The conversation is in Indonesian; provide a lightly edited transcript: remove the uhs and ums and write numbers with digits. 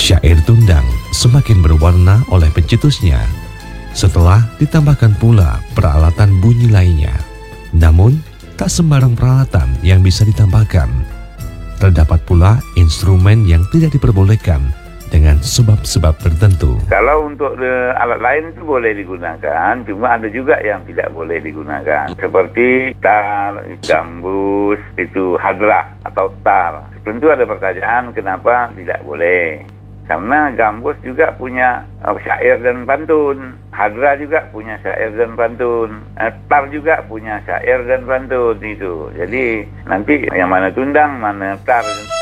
Syair Tundang semakin berwarna oleh pencetusnya setelah ditambahkan pula peralatan bunyi lainnya. Namun, tak sembarang peralatan yang bisa ditambahkan. Terdapat pula instrumen yang tidak diperbolehkan dengan sebab-sebab tertentu. Kalau untuk alat lain itu boleh digunakan, cuma ada juga yang tidak boleh digunakan. Seperti tar, gambus, itu hadrah atau tar. Tentu ada pertanyaan kenapa tidak boleh. Karena gambus juga punya syair dan pantun. Hadrah juga punya syair dan pantun. Tar juga punya syair dan pantun itu. Jadi nanti yang mana tundang, mana tar.